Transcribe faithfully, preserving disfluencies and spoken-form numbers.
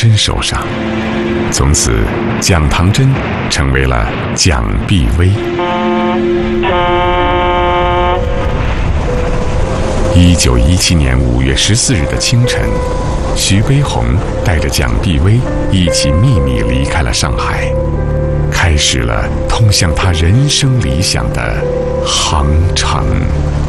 真手上。从此，蒋唐真成为了蒋碧薇。一九一七年五月十四日的清晨，徐悲鸿带着蒋碧薇一起秘密离开了上海，开始了通向他人生理想的航程。